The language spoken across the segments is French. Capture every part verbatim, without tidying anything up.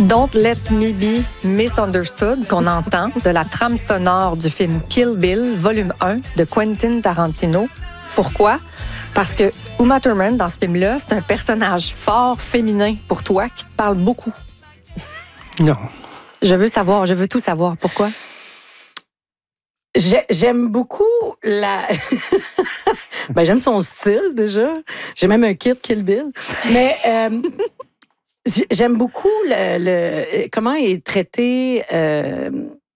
Don't Let Me Be Misunderstood qu'on entend de la trame sonore du film Kill Bill, volume un de Quentin Tarantino. Pourquoi? Parce que Uma Thurman, dans ce film-là, c'est un personnage fort féminin pour toi qui te parle beaucoup. Non. Je veux savoir, je veux tout savoir. Pourquoi? J'aime beaucoup la... ben, j'aime son style, déjà. J'ai même un kit Kill Bill. Mais... Euh... J'aime beaucoup le, le, comment est traité euh,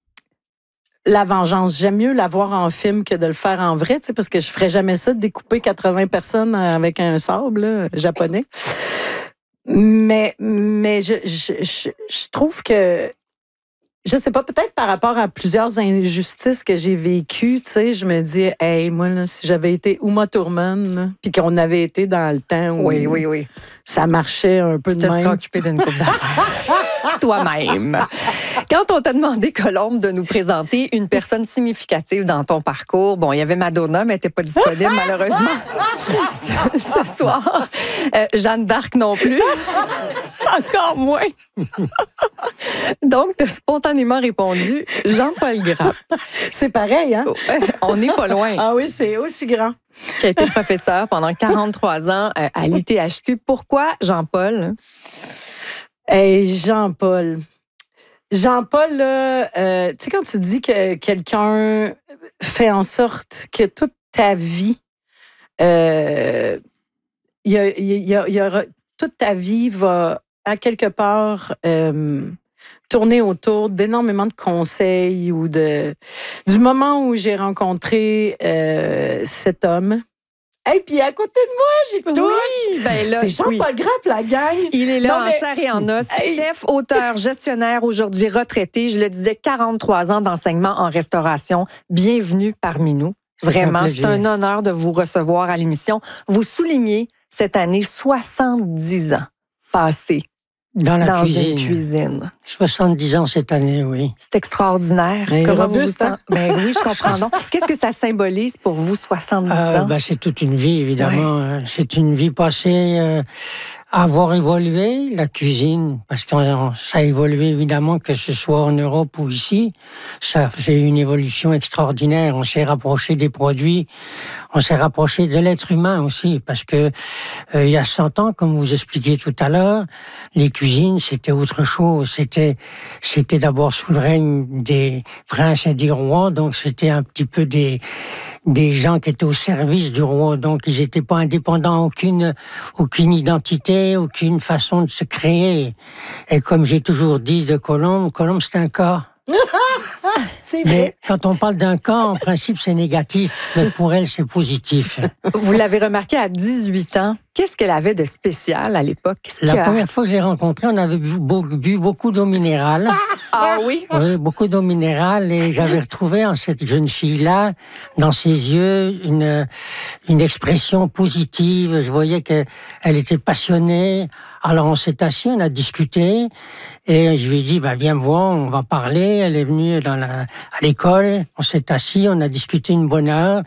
la vengeance. J'aime mieux la voir en film que de le faire en vrai, tu sais, parce que je ferais jamais ça, de découper quatre-vingts personnes avec un sabre là, japonais. Mais, mais je, je, je, je trouve que, je sais pas, peut-être par rapport à plusieurs injustices que j'ai vécues, tu sais, je me dis, hey, moi, là, si j'avais été Uma Thurman, puis qu'on avait été dans le temps où oui, oui, oui. ça marchait un peu tu de même. Tu te serais occupé d'une coupe d'affaires. Toi-même. Quand on t'a demandé, Colombe, de nous présenter une personne significative dans ton parcours, bon, il y avait Madonna, mais elle n'était pas disponible, malheureusement, ce, ce soir. Euh, Jeanne d'Arc non plus. Encore moins. Donc, tu as spontanément répondu Jean-Paul Grap. C'est pareil, hein? On n'est pas loin. Ah oui, c'est aussi grand. Qui a été professeur pendant quarante-trois ans à l'I T H Q. Pourquoi Jean-Paul? Hey, Jean-Paul. Jean-Paul, là, euh, tu sais, quand tu dis que quelqu'un fait en sorte que toute ta vie, euh, y a, y a, y aura, toute ta vie va, à quelque part, euh, tourner autour d'énormément de conseils ou de du moment où j'ai rencontré euh, cet homme. Et puis à côté de moi, j'y touche. Oui, ben là, c'est Jean-Paul oui. Grap, la gang. Il est là non, en mais... chair et en os, chef, auteur, gestionnaire, aujourd'hui retraité. Je le disais, quarante-trois ans d'enseignement en restauration. Bienvenue parmi nous. C'est Vraiment, un c'est un honneur de vous recevoir à l'émission. Vous soulignez cette année soixante-dix ans passés dans, la dans cuisine. une cuisine. soixante-dix ans cette année, oui. C'est extraordinaire. Mais Comment robuste, vous vous hein? sentez? Ben oui, je comprends donc. Qu'est-ce que ça symbolise pour vous, soixante-dix Euh, ans? ben, c'est toute une vie, évidemment. Ouais. C'est une vie passée euh, à avoir évolué, la cuisine, parce que ça a évolué, évidemment, que ce soit en Europe ou ici. Ça, c'est une évolution extraordinaire. On s'est rapproché des produits, on s'est rapproché de l'être humain aussi, parce que euh, il y a cent ans, comme vous expliquiez tout à l'heure, les cuisines, c'était autre chose. C'était, c'était d'abord sous le règne des princes et des rois, donc c'était un petit peu des des gens qui étaient au service du roi, donc ils n'étaient pas indépendants, aucune aucune identité, aucune façon de se créer. Et comme j'ai toujours dit de Colombe, Colombe c'est un cas. C'est Mais vrai. quand on parle d'un cas, en principe, c'est négatif. Mais pour elle, c'est positif. Vous l'avez remarqué à dix-huit ans. Qu'est-ce qu'elle avait de spécial à l'époque? Qu'est-ce La qu'il y a... première fois que je l'ai rencontrée, on avait bu, bu beaucoup d'eau minérale. Ah oui? Oui, beaucoup d'eau minérale. Et j'avais retrouvé en cette jeune fille-là, dans ses yeux, une, une expression positive. Je voyais qu'elle était passionnée. Alors on s'est assis, on a discuté. Et je lui ai dit, bah, viens me voir, on va parler. Elle est venue dans la, à l'école, on s'est assis, on a discuté une bonne heure.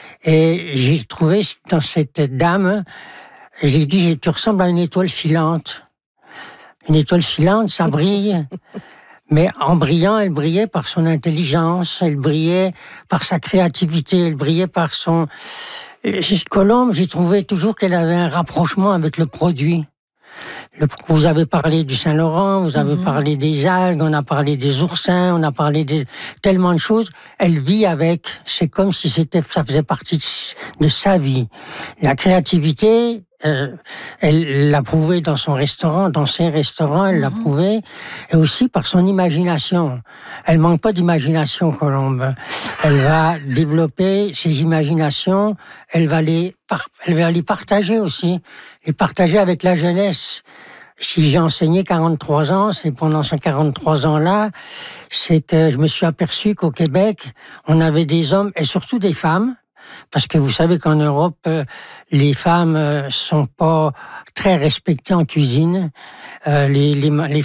Et j'ai trouvé dans cette dame, j'ai dit, tu ressembles à une étoile filante. Une étoile filante, ça brille. Mais en brillant, elle brillait par son intelligence, elle brillait par sa créativité, elle brillait par son... Colombe, j'ai trouvé toujours qu'elle avait un rapprochement avec le produit. Le, vous avez parlé du Saint-Laurent, vous avez mmh. parlé des algues, on a parlé des oursins, on a parlé de tellement de choses. Elle vit avec, c'est comme si c'était, ça faisait partie de, de sa vie. La créativité, euh, elle l'a prouvé dans son restaurant, dans ses restaurants, elle mmh. l'a prouvé, et aussi par son imagination. Elle manque pas d'imagination, Colombe. Elle va développer ses imaginations, elle va les, elle va les partager aussi, les partager avec la jeunesse. Si j'ai enseigné quarante-trois ans, c'est pendant ces quarante-trois ans-là, c'est que je me suis aperçu qu'au Québec, on avait des hommes et surtout des femmes, parce que vous savez qu'en Europe, les femmes sont pas très respectées en cuisine. Les, les, les,